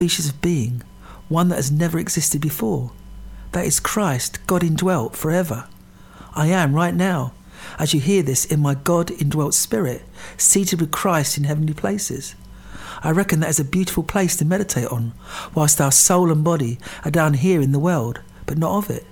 species of being, one that has never existed before. That is Christ, God indwelt forever. I am right now, as you hear this, in my God indwelt spirit, seated with Christ in heavenly places. I reckon that is a beautiful place to meditate on, whilst our soul and body are down here in the world, but not of it.